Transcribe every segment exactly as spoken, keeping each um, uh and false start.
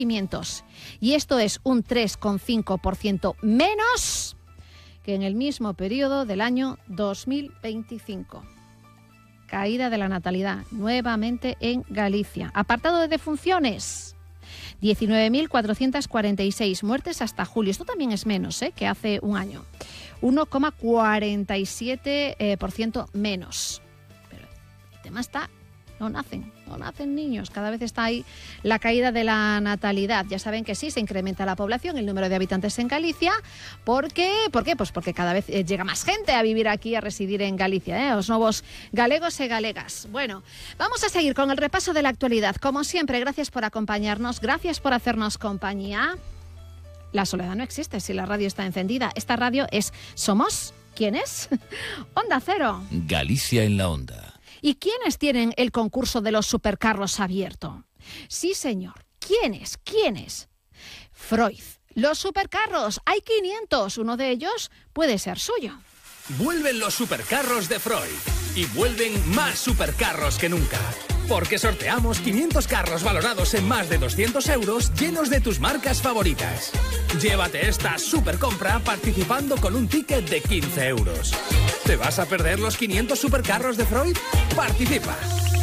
Y esto es un tres coma cinco por ciento menos que en el mismo periodo del año dos mil veinticinco. Caída de la natalidad, nuevamente en Galicia. Apartado de defunciones, diecinueve mil cuatrocientas cuarenta y seis muertes hasta julio. Esto también es menos ¿eh? que hace un año. uno coma cuarenta y siete por ciento menos. Pero el tema está, no nacen, no nacen niños. Cada vez está ahí la caída de la natalidad. Ya saben que sí, se incrementa la población, el número de habitantes en Galicia. ¿Por qué? ¿Por qué? Pues porque cada vez llega más gente a vivir aquí, a residir en Galicia, ¿eh? Los nuevos galegos y galegas. Bueno, vamos a seguir con el repaso de la actualidad. Como siempre, gracias por acompañarnos, gracias por hacernos compañía. La soledad no existe si la radio está encendida. Esta radio es Somos. ¿Quién es? Onda Cero. Galicia en la Onda. ¿Y quiénes tienen el concurso de los supercarros abierto? Sí, señor. ¿Quiénes? ¿Quiénes? Freud. Los supercarros. Hay quinientos. Uno de ellos puede ser suyo. Vuelven los supercarros de Freud. Y vuelven más supercarros que nunca. Porque sorteamos quinientos carros valorados en más de doscientos euros llenos de tus marcas favoritas. Llévate esta supercompra participando con un ticket de quince euros. ¿Te vas a perder los quinientos supercarros de Freud? ¡Participa!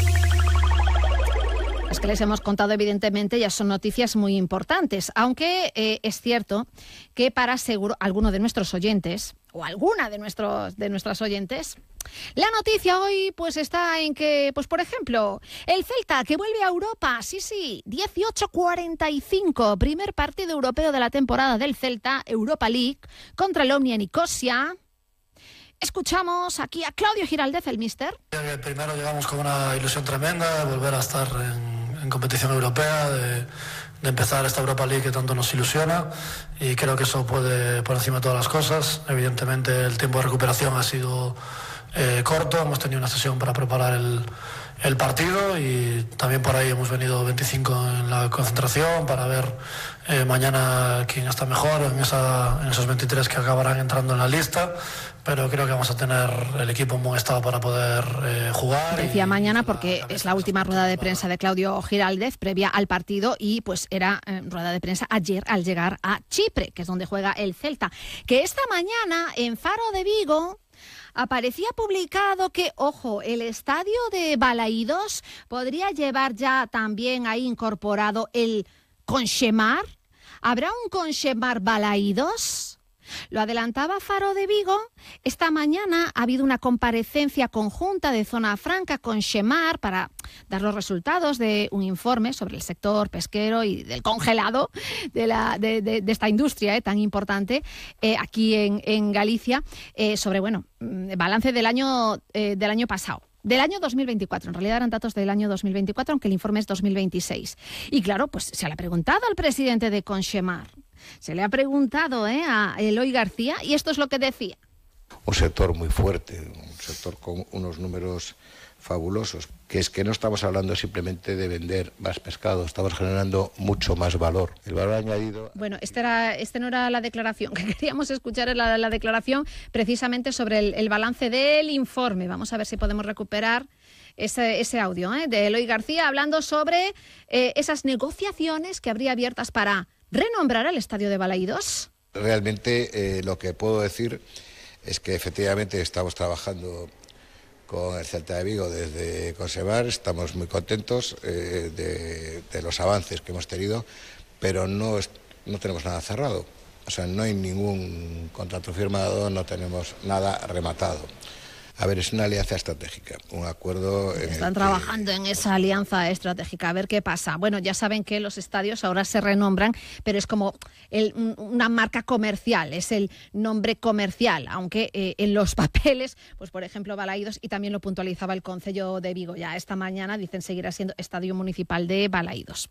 Las que les hemos contado, evidentemente, ya son noticias muy importantes, aunque eh, es cierto que para seguro alguno de nuestros oyentes, o alguna de, nuestros, de nuestras oyentes, la noticia hoy pues está en que, pues por ejemplo, el Celta que vuelve a Europa, sí, sí, dieciocho cuarenta y cinco, primer partido europeo de la temporada del Celta, Europa League, contra el Omnia Nicosia. Escuchamos aquí a Claudio Giraldez, el míster. Primero llegamos con una ilusión tremenda de volver a estar en, en competición europea, de, de empezar esta Europa League que tanto nos ilusiona, y creo que eso puede por encima de todas las cosas. Evidentemente el tiempo de recuperación ha sido eh, corto, hemos tenido una sesión para preparar el, el partido y también por ahí hemos venido veinticinco en la concentración para ver eh, mañana quién está mejor en, esa, en esos veintitrés que acabarán entrando en la lista. Pero creo que vamos a tener el equipo en buen estado para poder eh, jugar. Decía mañana porque es la última rueda de prensa de Claudio Giraldez previa al partido y pues era eh, rueda de prensa ayer al llegar a Chipre, que es donde juega el Celta. Que esta mañana en Faro de Vigo aparecía publicado que, ojo, el estadio de Balaídos podría llevar ya también ahí incorporado el Conchemar. ¿Habrá un Conchemar Balaídos? Lo adelantaba Faro de Vigo. Esta mañana ha habido una comparecencia conjunta de Zona Franca con Xemar para dar los resultados de un informe sobre el sector pesquero y del congelado de, la, de, de, de esta industria eh, tan importante eh, aquí en, en Galicia, eh, sobre bueno, balance del año, eh, del año pasado. Del año dos mil veinticuatro, en realidad eran datos del año dos mil veinticuatro, aunque el informe es dos mil veintiséis. Y claro, pues se le ha preguntado al presidente de Conchemar, se le ha preguntado eh, a Eloy García, y esto es lo que decía. Un sector muy fuerte, un sector con unos números fabulosos, que es que no estamos hablando simplemente de vender más pescado, estamos generando mucho más valor. El valor añadido... Bueno, este, era, este no era la declaración que queríamos escuchar, era la, la declaración precisamente sobre el, el balance del informe. Vamos a ver si podemos recuperar ese, ese audio ¿eh? de Eloy García hablando sobre eh, esas negociaciones que habría abiertas para renombrar el estadio de Balaídos. Realmente eh, lo que puedo decir es que efectivamente estamos trabajando con el Celta de Vigo desde Conchemar, estamos muy contentos eh, de, de los avances que hemos tenido, pero no, es, no tenemos nada cerrado, o sea, no hay ningún contrato firmado, no tenemos nada rematado. A ver, es una alianza estratégica, un acuerdo... En Están el trabajando que... en esa alianza estratégica, a ver qué pasa. Bueno, ya saben que los estadios ahora se renombran, pero es como el, una marca comercial, es el nombre comercial, aunque eh, en los papeles, pues por ejemplo, Balaídos, y también lo puntualizaba el Concello de Vigo ya esta mañana, dicen seguirá siendo Estadio Municipal de Balaídos.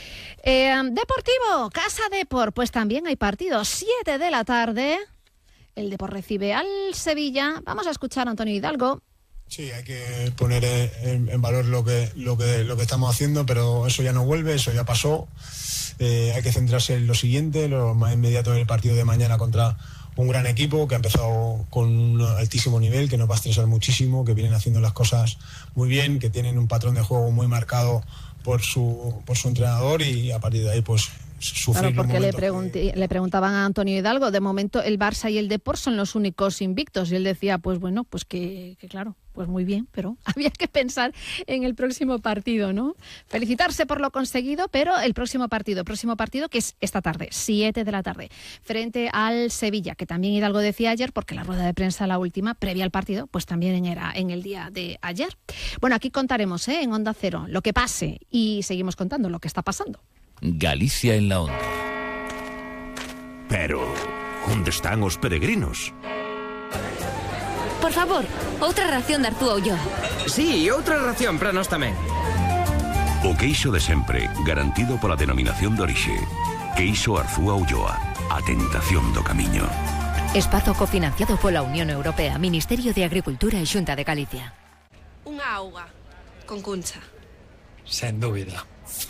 Eh, Deportivo, Casa Depor, pues también hay partidos, siete de la tarde... El Depor recibe al Sevilla. Vamos a escuchar a Antonio Hidalgo. Sí, hay que poner en, en valor lo que, lo, que, lo que estamos haciendo, pero eso ya no vuelve, eso ya pasó. Eh, hay que centrarse en lo siguiente, lo más inmediato del partido de mañana contra un gran equipo que ha empezado con un altísimo nivel, que nos va a estresar muchísimo, que vienen haciendo las cosas muy bien, que tienen un patrón de juego muy marcado por su, por su entrenador y a partir de ahí pues sufrir. Claro, porque le, pregunté, que... le preguntaban a Antonio Hidalgo, de momento el Barça y el Depor son los únicos invictos, y él decía, pues bueno, pues que, que claro, pues muy bien, pero había que pensar en el próximo partido, ¿no? Felicitarse por lo conseguido, pero el próximo partido, próximo partido que es esta tarde, siete de la tarde, frente al Sevilla, que también Hidalgo decía ayer, porque la rueda de prensa, la última, previa al partido, pues también era en el día de ayer. Bueno, aquí contaremos, ¿eh? en Onda Cero, lo que pase, y seguimos contando lo que está pasando. Galicia en la onda. Pero, onde están os peregrinos? Por favor, outra ración de Artúa Ulloa. Sí, outra ración para nós tamén. O queixo de sempre, garantido pola denominación de orixe. Queixo Arzúa Ulloa, a tentación do camiño. Espazo cofinanciado pola Unión Europea, Ministerio de Agricultura e Xunta de Galicia. Unha auga, con cuncha. Sen dúbida.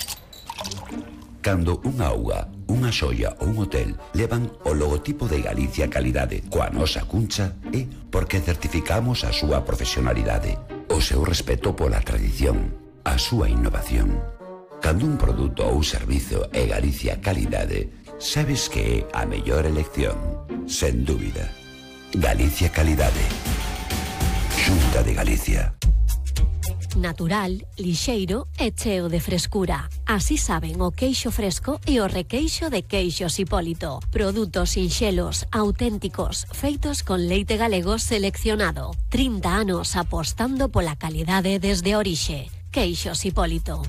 Cando unha auga, unha xoia ou un hotel levan o logotipo de Galicia Calidade coa nosa cuncha é porque certificamos a súa profesionalidade, o seu respeto pola tradición, a súa innovación. Cando un produto ou servizo é Galicia Calidade, sabes que é a mellor elección, sen dúbida. Galicia Calidade. Xunta de Galicia. Natural, lixeiro e cheo de frescura. Así saben o queixo fresco e o requeixo de Queixos Hipólito. Produtos sinxelos, auténticos, feitos con leite galego seleccionado. trinta anos apostando pola calidade desde a orixe. Queixos Hipólito.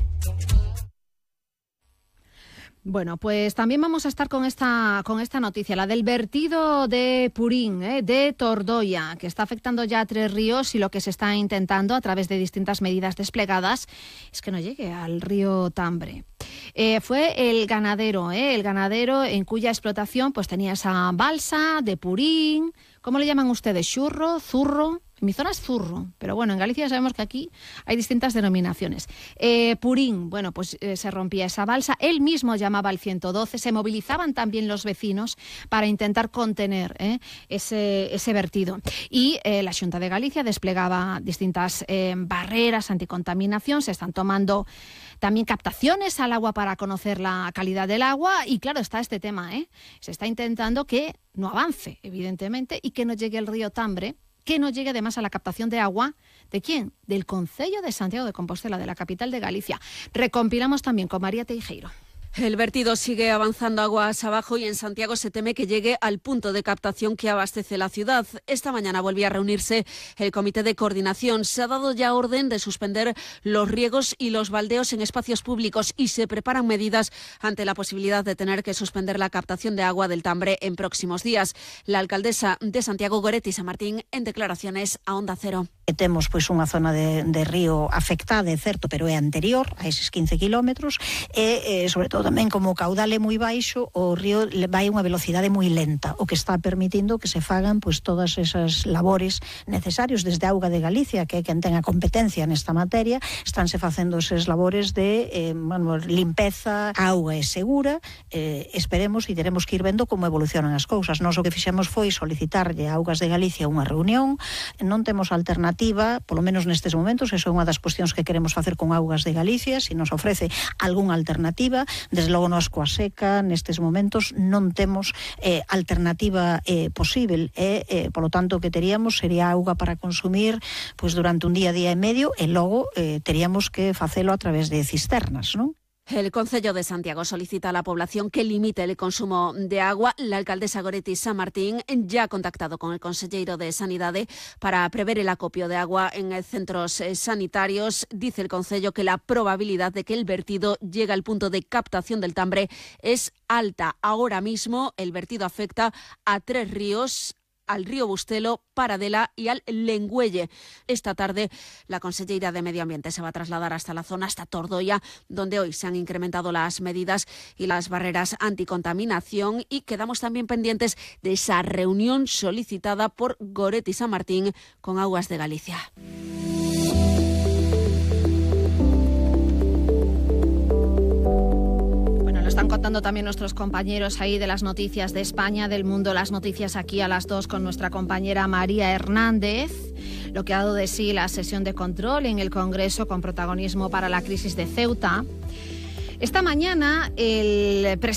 Bueno, pues también vamos a estar con esta con esta noticia, la del vertido de Purín, ¿eh? de Tordoia, que está afectando ya a Tres Ríos, y lo que se está intentando a través de distintas medidas desplegadas es que no llegue al río Tambre. Eh, fue el ganadero, ¿eh? el ganadero en cuya explotación pues tenía esa balsa de Purín. ¿Cómo le llaman ustedes? ¿Churro? ¿Zurro? En mi zona es zurro, pero bueno, en Galicia sabemos que aquí hay distintas denominaciones. Eh, Purín, bueno, pues eh, se rompía esa balsa, él mismo llamaba al ciento doce, se movilizaban también los vecinos para intentar contener eh, ese, ese vertido. Y eh, la Xunta de Galicia desplegaba distintas eh, barreras anticontaminación, se están tomando también captaciones al agua para conocer la calidad del agua, y claro, está este tema, ¿eh? se está intentando que no avance, evidentemente, y que no llegue al río Tambre, que no llegue además a la captación de agua, ¿de quién? Del Concello de Santiago de Compostela, de la capital de Galicia. Recompilamos también con María Teijeiro. El vertido sigue avanzando aguas abajo y en Santiago se teme que llegue al punto de captación que abastece la ciudad. Esta mañana volvía a reunirse el Comité de Coordinación. Se ha dado ya orden de suspender los riegos y los baldeos en espacios públicos y se preparan medidas ante la posibilidad de tener que suspender la captación de agua del Tambre en próximos días. La alcaldesa de Santiago, Goretti Samartín, en declaraciones a Onda Cero. Temos pois unha zona de, de río afectada, é certo, pero é anterior a eses quince kilómetros e, e sobre todo tamén como o caudal é moi baixo, o río vai a unha velocidade moi lenta, o que está permitindo que se fagan pois todas esas labores necesarios desde a Auga de Galicia, que é quen ten a competencia nesta materia, estánse facendo eses labores de eh, bueno, limpeza. A auga é segura, eh, esperemos e teremos que ir vendo como evolucionan as cousas. Nós o que fixemos foi solicitarlle a Augas de Galicia unha reunión, non temos alternativa, polo menos nestes momentos, eso é unha das cuestións que queremos facer con Augas de Galicia, se nos ofrece algunha alternativa. Desde logo nós coa seca nestes momentos non temos eh, alternativa eh, posible e, eh, polo tanto, o que teríamos sería auga para consumir pois durante un día, día e medio, e logo eh, teríamos que facelo a través de cisternas, non? El Concello de Santiago solicita a la población que limite el consumo de agua. La alcaldesa Goretti Samartín ya ha contactado con el consellero de Sanidade para prever el acopio de agua en centros sanitarios. Dice el Concello que la probabilidad de que el vertido llegue al punto de captación del Tambre es alta. Ahora mismo el vertido afecta a Tres Ríos, al río Bustelo, Paradela y al Lengüelle. Esta tarde la consellera de Medio Ambiente se va a trasladar hasta la zona, hasta Tordoia, donde hoy se han incrementado las medidas y las barreras anticontaminación, y quedamos también pendientes de esa reunión solicitada por Goretti Samartín con Augas de Galicia. Están contando también nuestros compañeros ahí de las noticias de España, del mundo, las noticias aquí a las dos con nuestra compañera María Hernández. lo que ha dado de sí la sesión de control en el Congreso con protagonismo para la crisis de Ceuta. Esta mañana el presidente